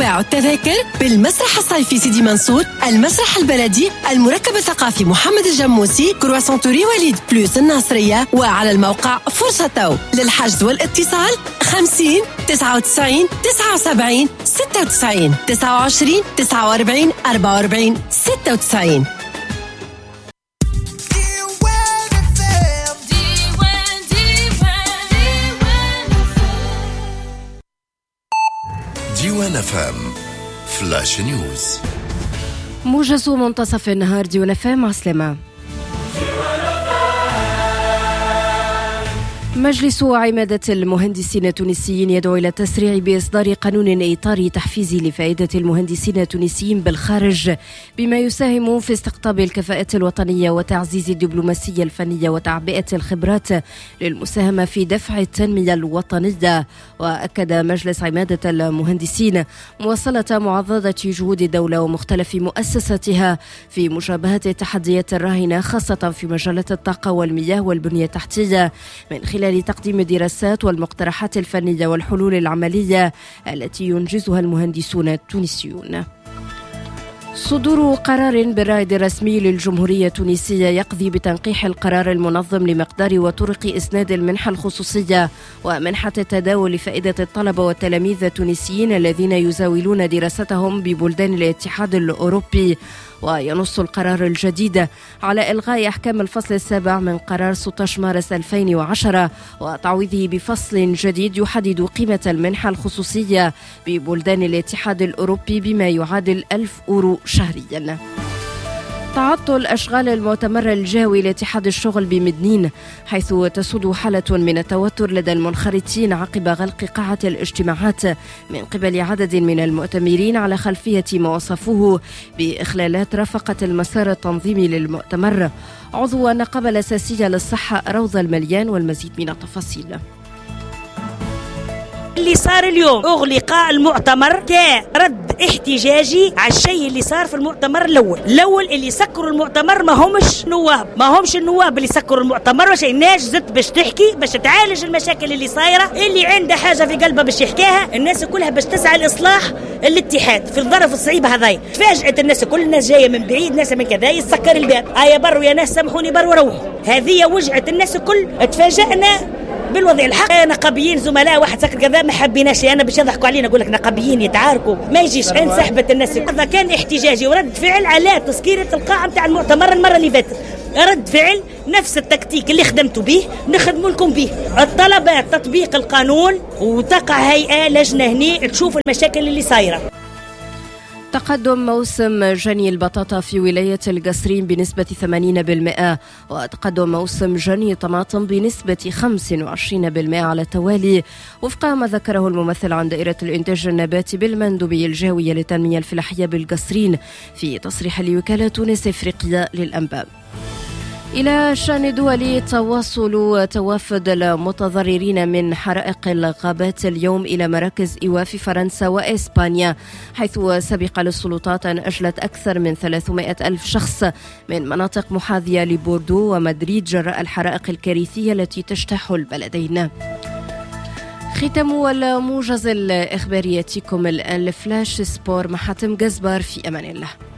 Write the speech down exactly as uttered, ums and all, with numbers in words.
باع التذاكر بالمسرح الصيفي سيدي منصور، المسرح البلدي، المركب الثقافي محمد الجموسي، كرواسون توري وليد بلوس الناصرية، وعلى الموقع فرصة تو. للحجز والاتصال خمسين تسعة وتسعين تسعة وسبعين ستة وتسعين تسعة وعشرين تسعة وأربعين أربعة وأربعين ستة وتسعين. ديوان فام فلاش نيوز. موجز منتصف النهار. ديوان فام. مع سلامة. مجلس عمادة المهندسين التونسيين يدعو إلى التسريع بإصدار قانون إطاري تحفيزي لفائدة المهندسين التونسيين بالخارج، بما يساهم في استقطاب الكفاءات الوطنية وتعزيز الدبلوماسية الفنية وتعبئة الخبرات للمساهمة في دفع التنمية الوطنية. وأكد مجلس عمادة المهندسين مواصلة معضدة جهود الدولة ومختلف مؤسساتها في مجابهة التحديات الراهنة، خاصة في مجالات الطاقة والمياه والبنية التحتية، من خلال لتقديم الدراسات والمقترحات الفنية والحلول العملية التي ينجزها المهندسون التونسيون. صدور قرار بالرائد الرسمي للجمهورية التونسية يقضي بتنقيح القرار المنظم لمقدار وطرق إسناد المنحة الخصوصية ومنحة التداول لفائدة الطلبة والتلاميذ التونسيين الذين يزاولون دراستهم ببلدان الاتحاد الأوروبي. وينص القرار الجديد على إلغاء أحكام الفصل السابع من قرار ستة عشر مارس ألفين وعشرة وتعويضه بفصل جديد يحدد قيمة المنحة الخصوصية ببلدان الاتحاد الأوروبي بما يعادل ألف أورو شهريا. تعطل أشغال المؤتمر الجاوي لاتحاد الشغل بمدنين، حيث تسود حالة من التوتر لدى المنخرطين عقب غلق قاعة الاجتماعات من قبل عدد من المؤتمرين على خلفية ما وصفوه بإخلالات رافقت المسار التنظيمي للمؤتمر. عضو النقابة الأساسية للصحة روضة المليان والمزيد من التفاصيل. اللي صار اليوم أغلق المؤتمر كرد احتجاجي على الشيء اللي صار في المؤتمر الأول. الأول اللي سكروا المؤتمر ما همش نواب، ما همش النواب اللي سكروا المؤتمر، وشيء الناس جت باش تحكي باش تعالج المشاكل اللي صايرة، اللي عنده حاجة في قلبه باش يحكيها. الناس كلها باش تسعى لإصلاح الاتحاد في الظرف الصعيب هذاي. تفاجأت الناس، كل الناس جاية من بعيد، ناس من كذا يسكر الباب، آية بروا يا ناس سامحوني بروا روحوا. هذه وجعت الناس الكل. تفاجأنا بالوضع الحق. نقابيين زملاء واحد سكر كذا ما حبيناش، انا باش يضحكوا علينا، اقول لك نقابيين يتعاركوا ما يجيش. انسحبت الناس. هذا كان احتجاجي ورد فعل على تسكيرة القاعة نتاع المؤتمر المرة اللي فاتت. رد فعل نفس التكتيك اللي خدمتوا به نخدموا لكم به. الطلبة تطبيق القانون، وتقع هيئة لجنة هني تشوف المشاكل اللي صايرة. تقدم موسم جني البطاطا في ولاية القصرين بنسبة ثمانين بالمئة، وتقدم موسم جني الطماطم بنسبة خمسة وعشرين بالمئة على التوالي، وفق ما ذكره الممثل عن دائرة الإنتاج النباتي بالمندوبية الجاوية للتنمية الفلاحية بالقصرين في تصريح لوكالة تونس إفريقيا للأنباء. إلى شأن دولي، تواصل توافد المتضررين من حرائق الغابات اليوم إلى مراكز إيواء في فرنسا وإسبانيا، حيث سبق للسلطات أن أجلت أكثر من ثلاثمائة ألف شخص من مناطق محاذية لبوردو ومدريد جراء الحرائق الكارثية التي تجتاح البلدين. ختام الموجز الإخباري يأتيكم الآن لفلاش سبور مع حاتم جزبار. في أمان الله.